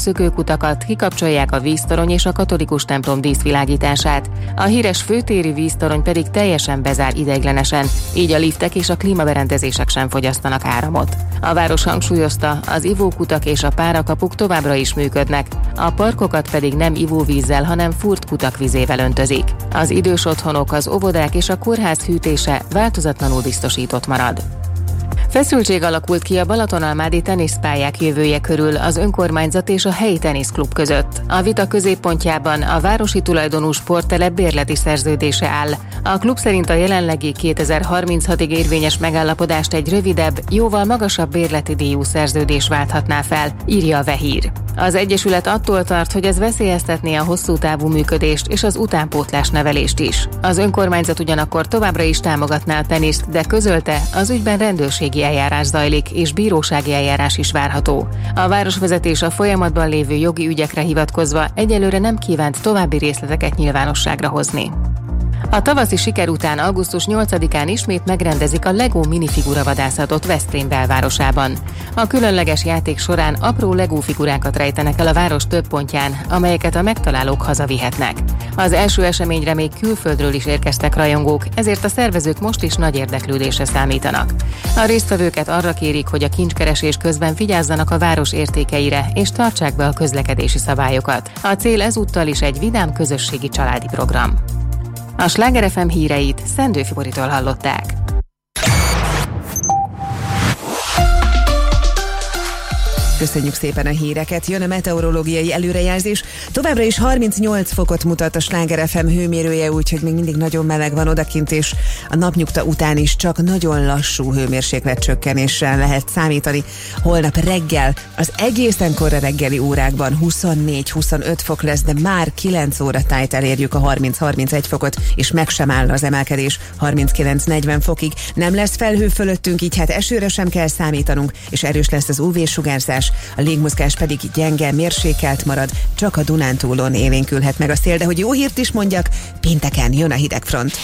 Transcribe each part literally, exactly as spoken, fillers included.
szökőkutakat, kikapcsolják a víztorony és a katolikus templom díszvilágítását. A híres főtéri víztorony pedig teljesen bezár ideiglenesen, így a liftek és a klímaberendezések sem fogyasztanak áramot. A város hangsúlyozta, az ivókutak és a párakapuk továbbra is működnek, a parkokat pedig nem ivóvízzel, hanem fúrt kutak vizével öntözik. Az idős otthonok, az óvodák és a kórház hűtése változatlanul biztosított marad. Feszültség alakult ki a Balatonalmádi teniszpályák jövője körül az önkormányzat és a helyi teniszklub között. A vita középpontjában a városi tulajdonú sporttelep bérleti szerződése áll. A klub szerint a jelenlegi kétezer-harminchatig érvényes megállapodást egy rövidebb, jóval magasabb bérleti díjú szerződés válthatná fel, írja a Vehír. Az egyesület attól tart, hogy ez veszélyeztetné a hosszú távú működést és az utánpótlás nevelést is. Az önkormányzat ugyanakkor továbbra is támogatná a teniszt, de közölte, az ügyben rendőrségi eljárás zajlik, és bírósági eljárás is várható. A városvezetés a folyamatban lévő jogi ügyekre hivatkozva egyelőre nem kívánt további részleteket nyilvánosságra hozni. A tavaszi siker után augusztus nyolcadikán ismét megrendezik a Lego minifigura vadászatot Veszprém belvárosában. A különleges játék során apró Lego figurákat rejtenek el a város több pontján, amelyeket a megtalálók hazavihetnek. Az első eseményre még külföldről is érkeztek rajongók, ezért a szervezők most is nagy érdeklődésre számítanak. A résztvevőket arra kérik, hogy a kincskeresés közben vigyázzanak a város értékeire és tartsák be a közlekedési szabályokat. A cél ezúttal is egy vidám közösségi családi program. A Sláger ef em híreit Szendő Fiboritól hallották. Köszönjük szépen a híreket, jön a meteorológiai előrejelzés. Továbbra is harmincnyolc fokot mutat a Sláger ef em hőmérője, úgyhogy még mindig nagyon meleg van odakint, és a napnyugta után is csak nagyon lassú hőmérséklet csökkenéssel lehet számítani. Holnap reggel, az egészen korra reggeli órákban huszonnégy-huszonöt fok lesz, de már kilenc óra tájt elérjük a harminc-harmincegy fokot, és meg sem áll az emelkedés harminckilenc-negyven fokig. Nem lesz felhő fölöttünk, így hát esőre sem kell számítanunk, és erős lesz az ú vé-sugárzás. A légmozgás pedig gyenge, mérsékelt marad, csak a Dunántúlon élénkülhet meg a szél, de hogy jó hírt is mondjak, pénteken jön a hidegfront.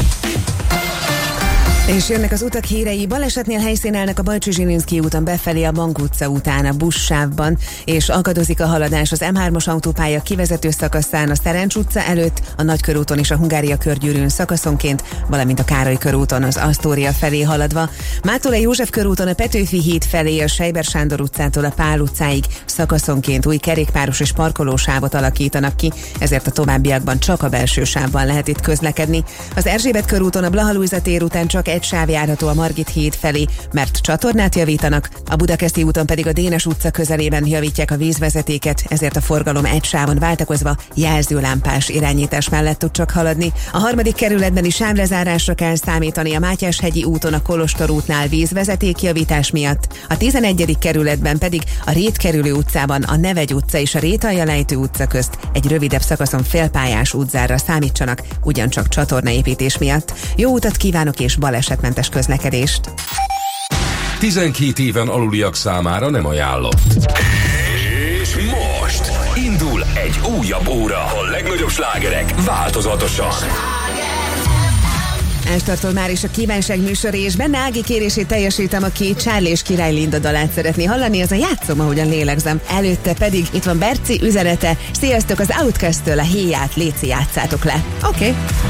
És jönnek az utak hírei. Balesetnél helyszínelnek a Bajcsy-Zsilinszky úton befelé a Bank utca után a buszsávban, és akadozik a haladás az em hármas autópálya kivezető szakaszán a Szerencs utca előtt, a Nagykörúton és a Hungária körgyűrűn szakaszonként, valamint a Károly körúton az Asztória felé haladva. Mától a József körúton a Petőfi híd felé a Sejber Sándor utcától a Pál utcáig szakaszonként új kerékpáros és parkolósávot alakítanak ki, ezért a továbbiakban csak a belső sávban lehet itt közlekedni. Az Erzsébet körúton a Blaha Lujza tér után csak egy sáv járható a Margit híd felé, mert csatornát javítanak, a Budakeszi úton pedig a Dénes utca közelében javítják a vízvezetéket, ezért a forgalom egy sávon váltakozva jelzőlámpás irányítás mellett tud csak haladni. A harmadik kerületben is sávlezárásra kell számítani a Mátyáshegyi úton a Kolostor útnál vízvezetékjavítás miatt, a tizenegyedik kerületben pedig a Rétkerülő utcában a Nevegy utca és a Rétaljalejtő utca közt egy rövidebb szakaszon félpályás útzárra számítsanak, ugyancsak csatornaépítés miatt. Jó utat kívánok és balesetmentes közlekedést! tizenkét éven aluliak számára nem ajánlott. És most indul egy újabb óra. A legnagyobb slágerek változatosan. Elstartol már is a kívánság műsor, és benne Ági kérését teljesítem, aki Charlie és Király Linda dalát szeretné hallani, az a Játszom, ahogyan lélegzem. Előtte pedig itt van Berci üzenete. Sziasztok, az Outcast-től a héját, léci, játszátok le. Oké. Okay.